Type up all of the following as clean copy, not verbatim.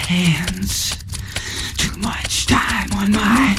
hands. Too much time on my...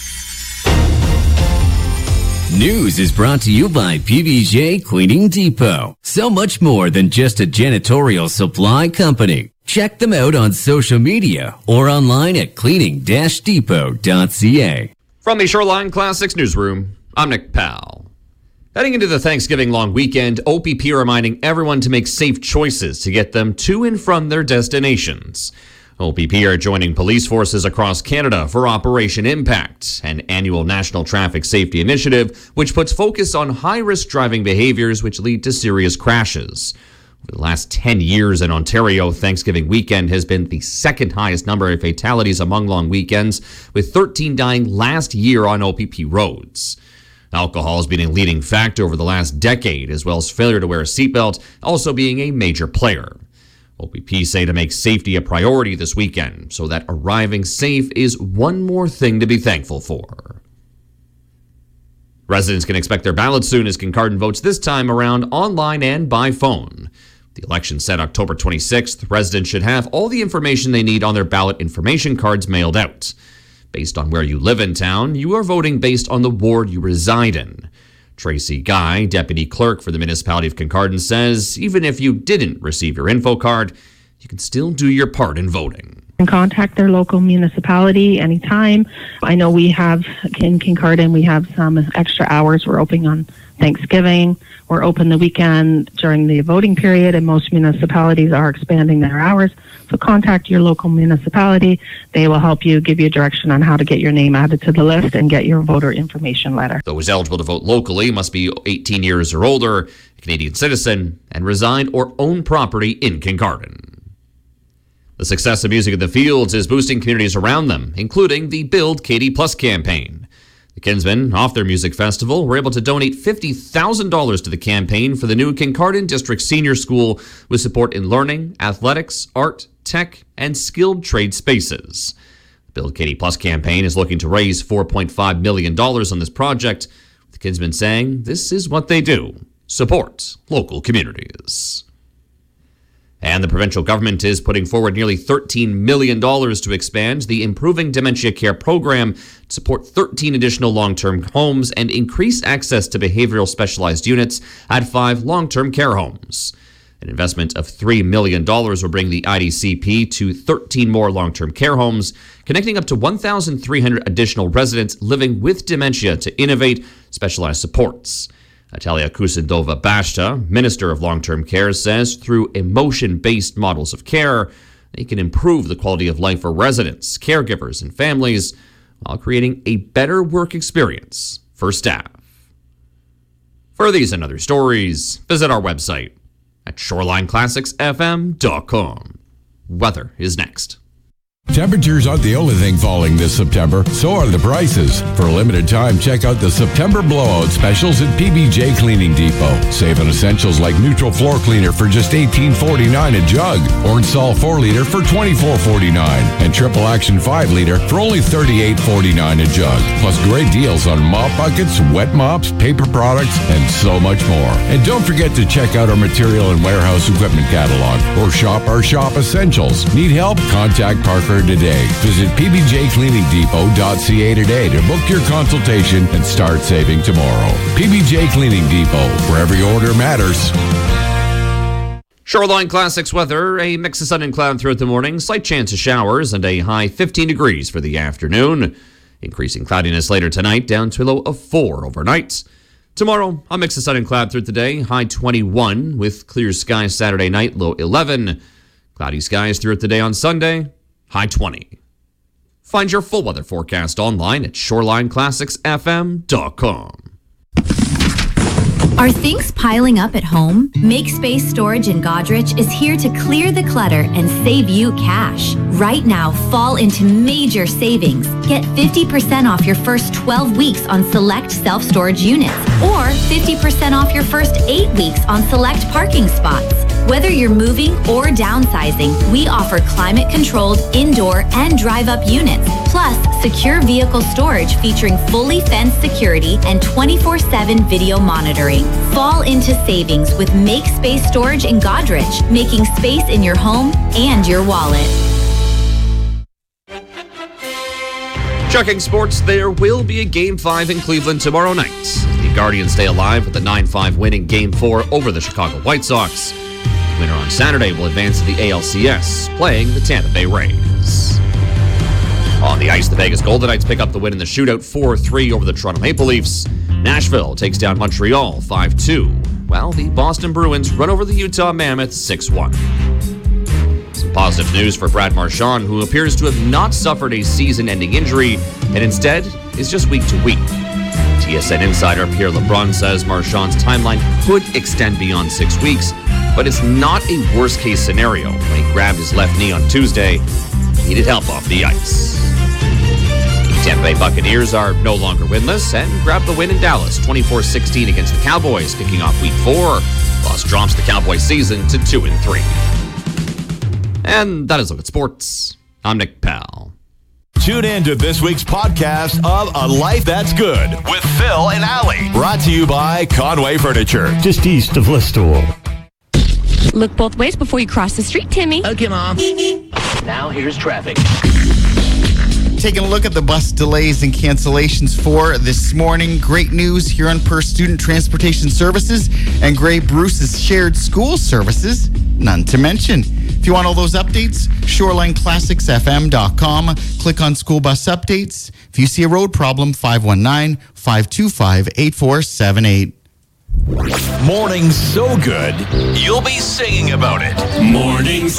News is brought to you by PBJ Cleaning Depot. So much more than just a janitorial supply company. Check them out on social media or online at cleaning-depot.ca. From the Shoreline Classics newsroom, I'm Nick Powell. Heading into the Thanksgiving long weekend, OPP reminding everyone to make safe choices to get them to and from their destinations. OPP are joining police forces across Canada for Operation Impact, an annual national traffic safety initiative which puts focus on high-risk driving behaviors which lead to serious crashes. Over the last 10 years in Ontario, Thanksgiving weekend has been the second highest number of fatalities among long weekends, with 13 dying last year on OPP roads. Alcohol has been a leading factor over the last decade, as well as failure to wear a seatbelt also being a major player. OPP say to make safety a priority this weekend, so that arriving safe is one more thing to be thankful for. Residents can expect their ballots soon as Kincardine votes this time around online and by phone. The election set October 26th. Residents should have all the information they need on their ballot information cards mailed out. Based on where you live in town, you are voting based on the ward you reside in. Tracy Guy, deputy clerk for the municipality of Kincardine, says even if you didn't receive your info card, you can still do your part in voting. And contact their local municipality anytime. I know we have in Kincardine, we have some extra hours. We're open on Thanksgiving. We're open the weekend during the voting period, and most municipalities are expanding their hours. So contact your local municipality. They will help you, give you direction on how to get your name added to the list and get your voter information letter. Those eligible to vote locally must be 18 years or older, a Canadian citizen, and reside or own property in Kincardine. The success of Music in the Fields is boosting communities around them, including the Build Katie Plus campaign. The Kinsmen, off their music festival, were able to donate $50,000 to the campaign for the new Kincardine District Senior School with support in learning, athletics, art, tech, and skilled trade spaces. The Build Katie Plus campaign is looking to raise $4.5 million on this project, with the Kinsmen saying this is what they do, support local communities. And the provincial government is putting forward nearly $13 million to expand the Improving Dementia Care program to support 13 additional long-term homes and increase access to behavioral specialized units at 5 long-term care homes. An investment of $3 million will bring the IDCP to 13 more long-term care homes, connecting up to 1,300 additional residents living with dementia to innovate specialized supports. Natalia Kusendova-Bashta, Minister of Long-Term Care, says through emotion-based models of care, they can improve the quality of life for residents, caregivers, and families while creating a better work experience for staff. For these and other stories, visit our website at shorelineclassicsfm.com. Weather is next. Temperatures aren't the only thing falling this September, so are the prices. For a limited time, check out the September blowout specials at PBJ Cleaning Depot. Save on essentials like neutral floor cleaner for just $18.49 a jug, or Sol 4 liter for $24.49, and triple action 5 liter for only $38.49 a jug. Plus great deals on mop buckets, wet mops, paper products, and so much more. And don't forget to check out our material and warehouse equipment catalog, or shop our shop essentials. Need help? Contact Parker today. Visit pbjcleaningdepot.ca today to book your consultation and start saving tomorrow. PBJ Cleaning Depot, where every order matters. Shoreline Classics weather, a mix of sun and cloud throughout the morning, slight chance of showers, and a high 15 degrees for the afternoon. Increasing cloudiness later tonight, down to a low of 4 overnight. Tomorrow, a mix of sun and cloud throughout the day, high 21, with clear skies Saturday night, low 11. Cloudy skies throughout the day on Sunday, high 20. Find your full weather forecast online at shorelineclassicsfm.com. Are things piling up at home? Make Space Storage in Godrich is here to clear the clutter and save you cash. Right now, fall into major savings. Get 50% off your first 12 weeks on select self-storage units, or 50% off your first 8 weeks on select parking spots. Whether you're moving or downsizing, we offer climate-controlled indoor and drive-up units, plus secure vehicle storage featuring fully fenced security and 24/7 video monitoring. Fall into savings with Make Space Storage in Godrich, making space in your home and your wallet. Checking sports, there will be a Game 5 in Cleveland tomorrow night. The Guardians stay alive with a 9-5 win in Game 4 over the Chicago White Sox. The winner on Saturday will advance to the ALCS, playing the Tampa Bay Rays. On the ice, the Vegas Golden Knights pick up the win in the shootout 4-3 over the Toronto Maple Leafs. Nashville takes down Montreal 5-2, while the Boston Bruins run over the Utah Mammoths 6-1. Some positive news for Brad Marchand, who appears to have not suffered a season-ending injury and instead is just week to week. TSN insider Pierre LeBrun says Marchand's timeline could extend beyond 6 weeks, but it's not a worst-case scenario. When he grabbed his left knee on Tuesday, he needed help off the ice. The Tampa Bay Buccaneers are no longer winless and grab the win in Dallas 24-16 against the Cowboys, kicking off Week 4. Loss drops the Cowboys season to 2-3. And that is Look at Sports. I'm Nick Powell. Tune in to this week's podcast of A Life That's Good with Phil and Allie. Brought to you by Conway Furniture. Just east of Listowel. Look both ways before you cross the street, Timmy. Okay, Mom. Now here's traffic. Taking a look at the bus delays and cancellations for this morning. Great news here on Per Student Transportation Services and Grey Bruce's Shared School Services. None to mention. If you want all those updates, ShorelineClassicsFM.com. Click on School Bus Updates. If you see a road problem, 519-525-8478. Mornings so good, you'll be singing about it. Mornings,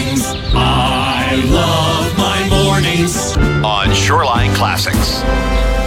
I love my mornings. On Shoreline Classics.